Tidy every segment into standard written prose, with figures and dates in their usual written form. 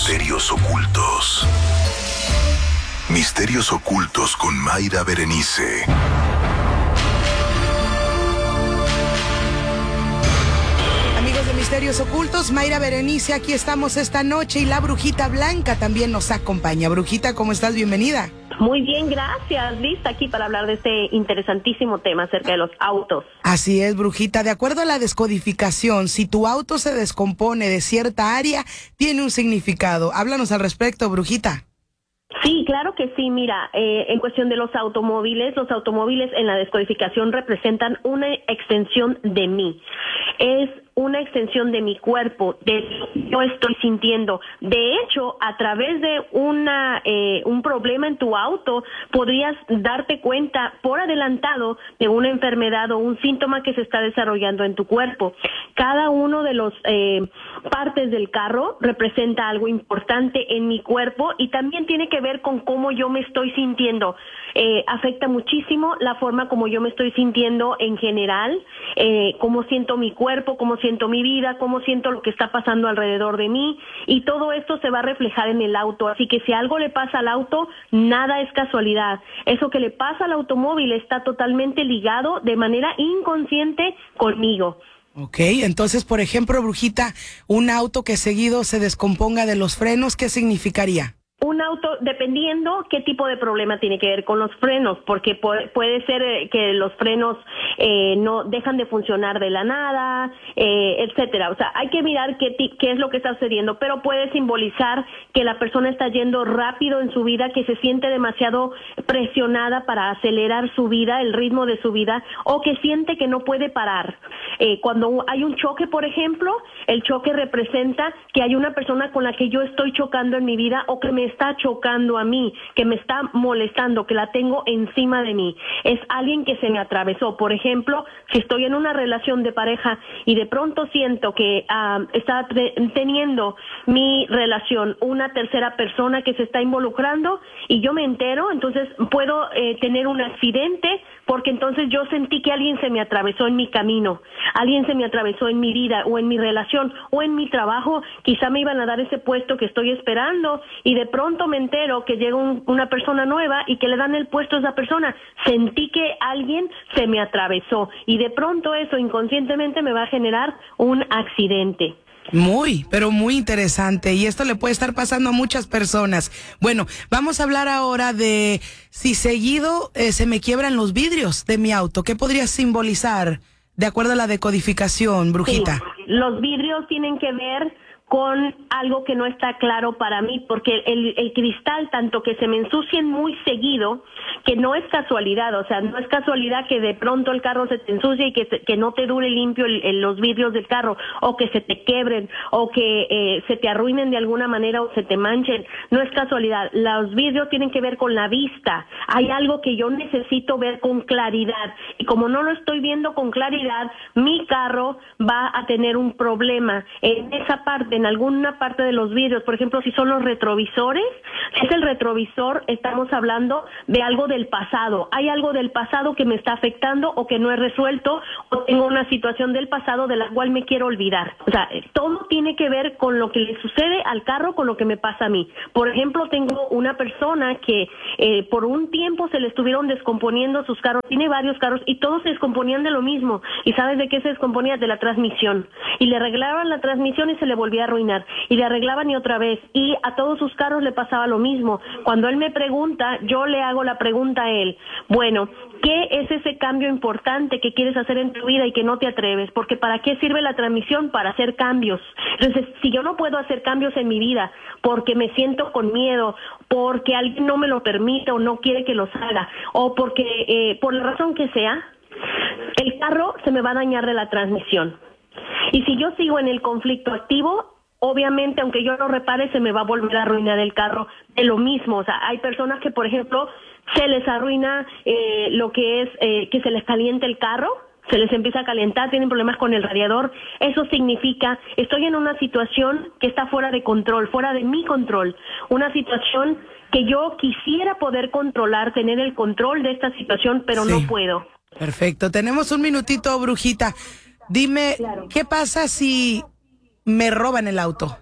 Misterios ocultos. Misterios ocultos con Mayra Berenice. Amigos de Misterios Ocultos, Mayra Berenice, aquí estamos esta noche y la Brujita Blanca también nos acompaña. Brujita, ¿cómo estás? Bienvenida. Muy bien, gracias. Lista aquí para hablar de este interesantísimo tema acerca de los autos. Así es, Brujita. De acuerdo a la descodificación, si tu auto se descompone de cierta área, tiene un significado. Háblanos al respecto, Brujita. Sí, claro que sí. Mira, en cuestión de los automóviles en la descodificación representan una extensión de mí. Es una extensión de mi cuerpo, de lo que yo estoy sintiendo. De hecho, a través de un problema en tu auto, podrías darte cuenta por adelantado de una enfermedad o un síntoma que se está desarrollando en tu cuerpo. Cada uno de los partes del carro representa algo importante en mi cuerpo y también tiene que ver con cómo yo me estoy sintiendo. Afecta muchísimo la forma como yo me estoy sintiendo en general, cómo siento mi cuerpo, cómo siento mi vida, cómo siento lo que está pasando alrededor de mí, y todo esto se va a reflejar en el auto. Así que si algo le pasa al auto, nada es casualidad. Eso que le pasa al automóvil está totalmente ligado de manera inconsciente conmigo. Ok, entonces, por ejemplo, Brujita, un auto que seguido se descomponga de los frenos, ¿qué significaría? Un auto, dependiendo qué tipo de problema tiene que ver con los frenos, porque puede ser que los frenos no dejan de funcionar de la nada, etcétera. O sea, hay que mirar qué es lo que está sucediendo, pero puede simbolizar que la persona está yendo rápido en su vida, que se siente demasiado presionada para acelerar su vida, el ritmo de su vida, o que siente que no puede parar. Cuando hay un choque, por ejemplo, el choque representa que hay una persona con la que yo estoy chocando en mi vida o que me está chocando a mí, que me está molestando, que la tengo encima de mí. Es alguien que se me atravesó. Por ejemplo, si estoy en una relación de pareja y de pronto siento que está teniendo mi relación una tercera persona que se está involucrando y yo me entero, entonces puedo tener un accidente porque entonces yo sentí que alguien se me atravesó en mi camino, alguien se me atravesó en mi vida o en mi relación o en mi trabajo. Quizá me iban a dar ese puesto que estoy esperando y de pronto me entero que llega una persona nueva y que le dan el puesto a esa persona. Sentí que alguien se me atravesó y de pronto eso inconscientemente me va a generar un accidente. Pero muy interesante, y esto le puede estar pasando a muchas personas. Bueno, vamos a hablar ahora de si seguido se me quiebran los vidrios de mi auto. ¿Qué podría simbolizar de acuerdo a la decodificación, Brujita? Sí, los vidrios tienen que ver con algo que no está claro para mí, porque el cristal, tanto que se me ensucien muy seguido, que no es casualidad, o sea, no es casualidad que de pronto el carro se te ensucie y que no te dure limpio los vidrios del carro, o que se te quebren, o que se te arruinen de alguna manera o se te manchen, no es casualidad. Los vidrios tienen que ver con la vista, hay algo que yo necesito ver con claridad, y como no lo estoy viendo con claridad, mi carro va a tener un problema en esa parte, en alguna parte de los vidrios. Por ejemplo, si son los retrovisores, si es el retrovisor, estamos hablando de algo del pasado. Hay algo del pasado que me está afectando o que no he resuelto, o tengo una situación del pasado de la cual me quiero olvidar. O sea, todo tiene que ver con lo que le sucede al carro, con lo que me pasa a mí. Por ejemplo, tengo una persona que por un tiempo se le estuvieron descomponiendo sus carros, tiene varios carros y todos se descomponían de lo mismo. ¿Y sabes de qué se descomponía? De la transmisión. Y le arreglaban la transmisión y se le volvía a arruinar, y le arreglaban y otra vez, y a todos sus carros le pasaba lo mismo. Cuando él me pregunta, yo le hago la pregunta a él: bueno, ¿qué es ese cambio importante que quieres hacer en tu vida y que no te atreves? Porque ¿para qué sirve la transmisión? Para hacer cambios. Entonces, si yo no puedo hacer cambios en mi vida porque me siento con miedo, porque alguien no me lo permite o no quiere que los haga, o porque por la razón que sea, el carro se me va a dañar de la transmisión. Y si yo sigo en el conflicto activo, obviamente, aunque yo lo repare, se me va a volver a arruinar el carro de lo mismo. O sea, hay personas que, por ejemplo, se les arruina lo que es que se les caliente el carro, se les empieza a calentar, tienen problemas con el radiador. Eso significa, estoy en una situación que está fuera de control, fuera de mi control. Una situación que yo quisiera poder controlar, tener el control de esta situación, pero sí, no puedo. Perfecto. Tenemos un minutito, Brujita. Dime, claro, ¿qué pasa si me roban el auto?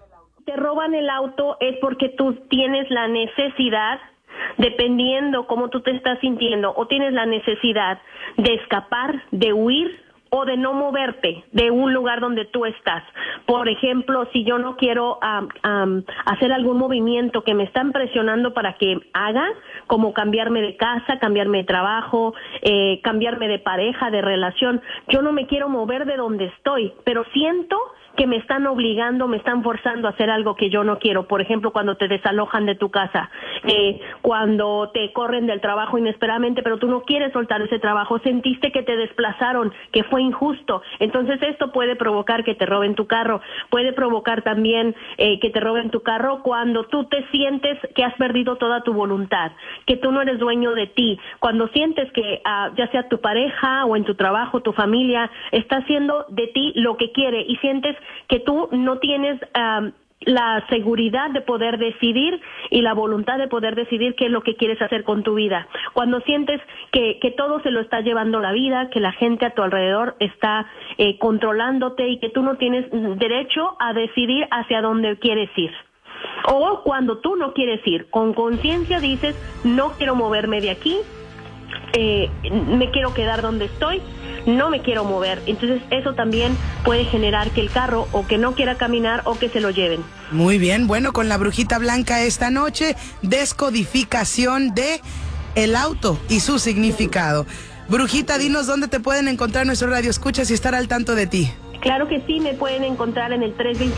te roban el auto es porque tú tienes la necesidad, dependiendo cómo tú te estás sintiendo, o tienes la necesidad de escapar, de huir, o de no moverte de un lugar donde tú estás. Por ejemplo, si yo no quiero hacer algún movimiento que me están presionando para que haga, como cambiarme de casa, cambiarme de trabajo, cambiarme de pareja, de relación, yo no me quiero mover de donde estoy, pero siento que me están obligando, me están forzando a hacer algo que yo no quiero. Por ejemplo, cuando te desalojan de tu casa, cuando te corren del trabajo inesperadamente, pero tú no quieres soltar ese trabajo, sentiste que te desplazaron, que fue injusto. Entonces esto puede provocar que te roben tu carro, puede provocar también que te roben tu carro cuando tú te sientes que has perdido toda tu voluntad, que tú no eres dueño de ti, cuando sientes que ya sea tu pareja o en tu trabajo, tu familia, está haciendo de ti lo que quiere y sientes que tú no tienes la seguridad de poder decidir y la voluntad de poder decidir qué es lo que quieres hacer con tu vida. Cuando sientes que todo se lo está llevando la vida, que la gente a tu alrededor está controlándote y que tú no tienes derecho a decidir hacia dónde quieres ir. O cuando tú no quieres ir, con conciencia dices, no quiero moverme de aquí, me quiero quedar donde estoy, no me quiero mover. Entonces eso también puede generar que el carro o que no quiera caminar o que se lo lleven. Muy bien, bueno, con la brujita blanca esta noche, descodificación de el auto y su significado. Brujita, dinos dónde te pueden encontrar nuestros radioescuchas y estar al tanto de ti. Claro que sí, me pueden encontrar en el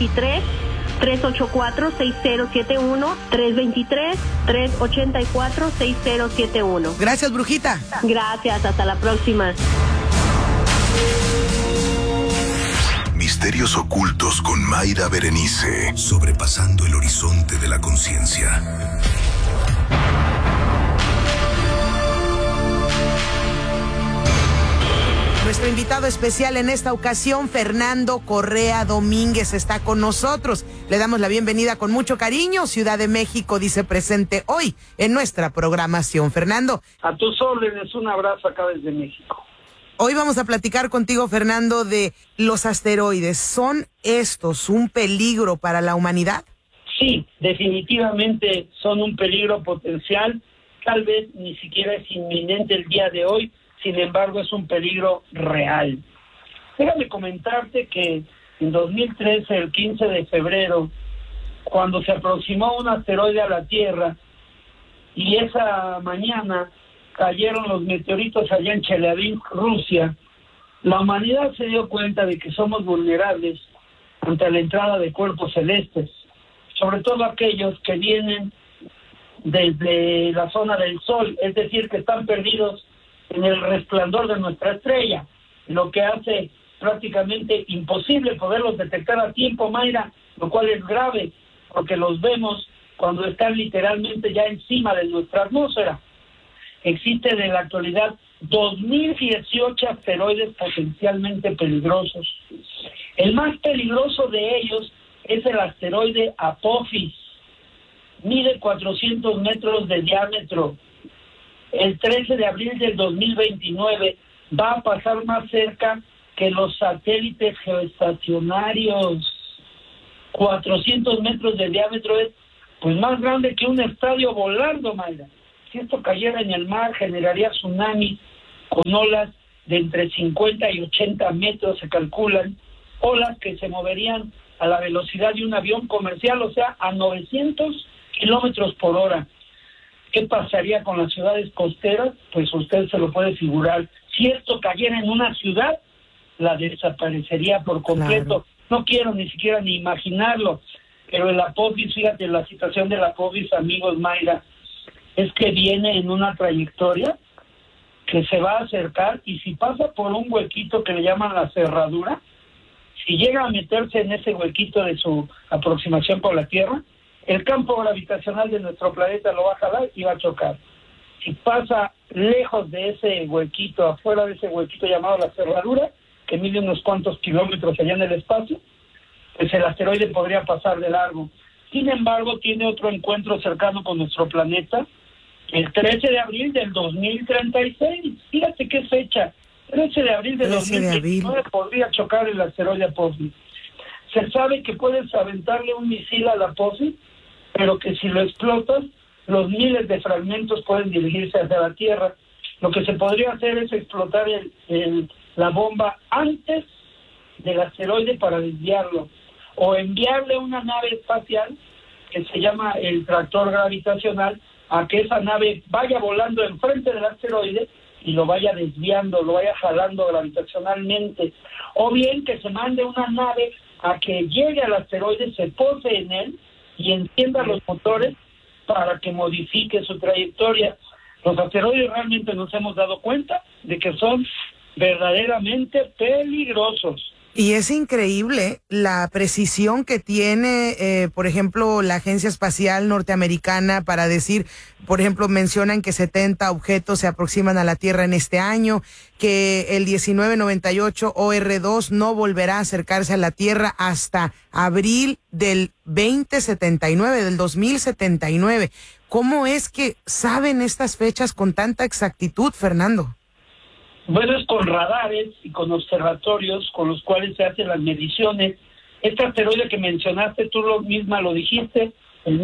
323-384-6071, 323-384-6071. Gracias, brujita. Gracias, hasta la próxima. Misterios ocultos con Mayra Berenice. Sobrepasando el horizonte de la conciencia. Nuestro invitado especial en esta ocasión, Fernando Correa Domínguez, está con nosotros. Le damos la bienvenida con mucho cariño. Ciudad de México dice presente hoy en nuestra programación. Fernando. A tus órdenes, un abrazo acá desde México. Hoy vamos a platicar contigo, Fernando, de los asteroides. ¿Son estos un peligro para la humanidad? Sí, definitivamente son un peligro potencial. Tal vez ni siquiera es inminente el día de hoy, sin embargo es un peligro real. Déjame comentarte que en 2013, el 15 de febrero, cuando se aproximó un asteroide a la Tierra, y esa mañana cayeron los meteoritos allá en Chelyabinsk, Rusia, la humanidad se dio cuenta de que somos vulnerables ante la entrada de cuerpos celestes, sobre todo aquellos que vienen desde la zona del Sol, es decir, que están perdidos en el resplandor de nuestra estrella, lo que hace prácticamente imposible poderlos detectar a tiempo, Mayra, lo cual es grave, porque los vemos cuando están literalmente ya encima de nuestra atmósfera. Existen en la actualidad 2018 asteroides potencialmente peligrosos. El más peligroso de ellos es el asteroide Apophis. Mide 400 metros de diámetro. El 13 de abril del 2029 va a pasar más cerca que los satélites geoestacionarios. 400 metros de diámetro es pues más grande que un estadio volando, Mayra. Si esto cayera en el mar, generaría tsunamis con olas de entre 50 y 80 metros, se calculan, olas que se moverían a la velocidad de un avión comercial, o sea, a 900 kilómetros por hora. ¿Qué pasaría con las ciudades costeras? Pues usted se lo puede figurar. Si esto cayera en una ciudad, la desaparecería por completo. Claro. No quiero ni siquiera ni imaginarlo, pero el Apophis, fíjate, la situación del Apophis, amigos Mayra, es que viene en una trayectoria que se va a acercar, y si pasa por un huequito que le llaman la cerradura, si llega a meterse en ese huequito de su aproximación con la Tierra, el campo gravitacional de nuestro planeta lo va a jalar y va a chocar. Si pasa lejos de ese huequito, afuera de ese huequito llamado la cerradura, que mide unos cuantos kilómetros allá en el espacio, pues el asteroide podría pasar de largo. Sin embargo, tiene otro encuentro cercano con nuestro planeta, el 13 de abril del 2036. Fíjate qué fecha. 13 de abril de 2029 podría chocar el asteroide Apophis. Se sabe que puedes aventarle un misil a la Apophis, pero que si lo explotas, los miles de fragmentos pueden dirigirse hacia la Tierra. Lo que se podría hacer es explotar la bomba antes del asteroide para desviarlo, o enviarle una nave espacial que se llama el tractor gravitacional, a que esa nave vaya volando enfrente del asteroide y lo vaya desviando, lo vaya jalando gravitacionalmente, o bien que se mande una nave a que llegue al asteroide, se pose en él y encienda los motores para que modifique su trayectoria. Los asteroides realmente nos hemos dado cuenta de que son verdaderamente peligrosos. Y es increíble la precisión que tiene, por ejemplo, la Agencia Espacial Norteamericana para decir, por ejemplo, mencionan que 70 objetos se aproximan a la Tierra en este año, que el 1998 OR2 no volverá a acercarse a la Tierra hasta abril del 2079, del 2079. ¿Cómo es que saben estas fechas con tanta exactitud, Fernando? Bueno, es con radares y con observatorios con los cuales se hacen las mediciones. Este asteroide que mencionaste, tú misma lo dijiste, el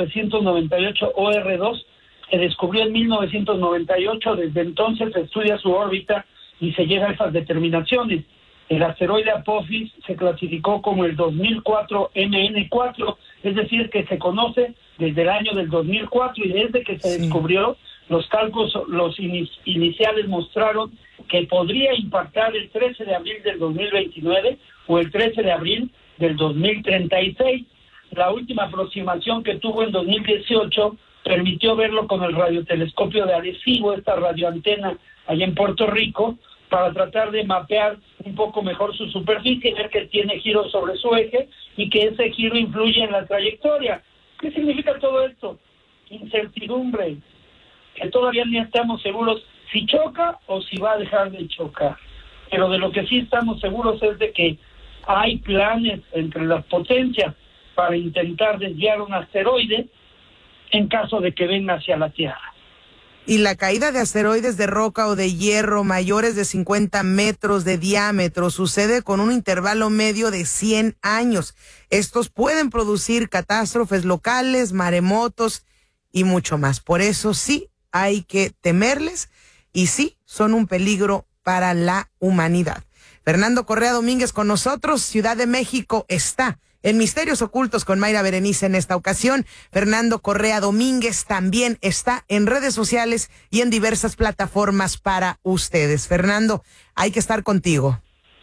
1998 OR2, se descubrió en 1998, desde entonces se estudia su órbita y se llega a esas determinaciones. El asteroide Apophis se clasificó como el 2004 MN4, es decir, que se conoce desde el año del 2004 y desde que se descubrió, los cálculos, los iniciales mostraron que podría impactar el 13 de abril del 2029 o el 13 de abril del 2036. La última aproximación que tuvo en 2018 permitió verlo con el radiotelescopio de Arecibo, esta radioantena allá en Puerto Rico, para tratar de mapear un poco mejor su superficie, ver que tiene giro sobre su eje y que ese giro influye en la trayectoria. ¿Qué significa todo esto? Incertidumbre, que todavía ni estamos seguros si choca o si va a dejar de chocar. Pero de lo que sí estamos seguros es de que hay planes entre las potencias para intentar desviar un asteroide en caso de que venga hacia la Tierra. Y la caída de asteroides de roca o de hierro mayores de 50 metros de diámetro sucede con un intervalo medio de 100 años. Estos pueden producir catástrofes locales, maremotos y mucho más. Por eso sí hay que temerles y sí son un peligro para la humanidad. Fernando Correa Domínguez con nosotros. Ciudad de México está en Misterios Ocultos con Mayra Berenice en esta ocasión. Fernando Correa Domínguez también está en redes sociales y en diversas plataformas para ustedes. Fernando, hay que estar contigo.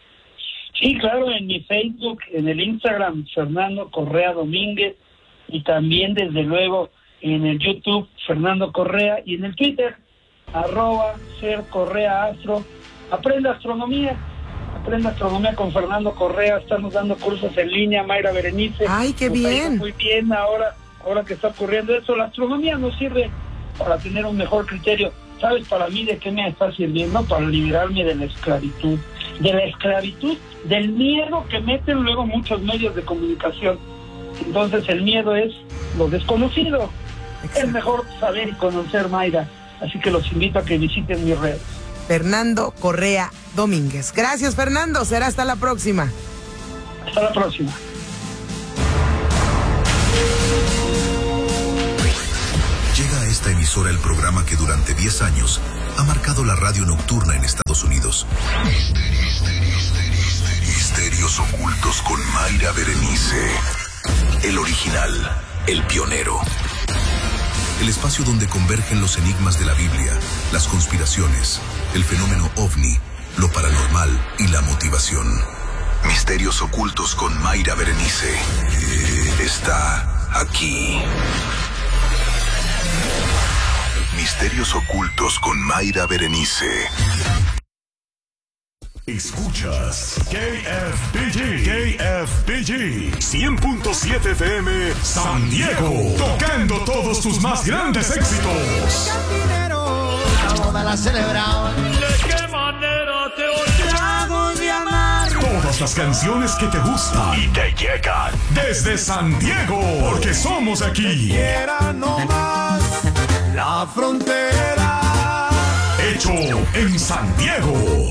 Sí, claro, en mi Facebook, en el Instagram, Fernando Correa Domínguez, y también desde luego en el YouTube, Fernando Correa, y en el Twitter, @sercorreaastro. Aprenda astronomía con Fernando Correa. Estamos dando cursos en línea, Mayra Berenice. ¡Ay, qué bien! Muy bien, ahora que está ocurriendo eso. La astronomía nos sirve para tener un mejor criterio. ¿Sabes para mí de qué me está sirviendo? Para liberarme de la esclavitud. Del miedo que meten luego muchos medios de comunicación. Entonces el miedo es lo desconocido. Exacto. Es mejor saber y conocer, Mayra. Así que los invito a que visiten mis redes. Fernando Correa Domínguez. Gracias, Fernando. Será hasta la próxima. Hasta la próxima. Llega a esta emisora el programa que durante 10 años ha marcado la radio nocturna en Estados Unidos. Misterios Ocultos con Mayra Berenice. El original, el pionero. El espacio donde convergen los enigmas de la Biblia, las conspiraciones, el fenómeno OVNI, lo paranormal y la motivación. Misterios Ocultos con Mayra Berenice. Está aquí. Misterios Ocultos con Mayra Berenice. Escuchas KFBG 100.7 FM San Diego, tocando todos tus más grandes éxitos. Todas las canciones que te gustan y te llegan desde San Diego, porque somos aquí. La frontera. Hecho en San Diego.